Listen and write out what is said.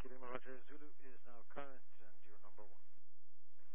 Yankee Lima Roger Zulu is now current and your number one.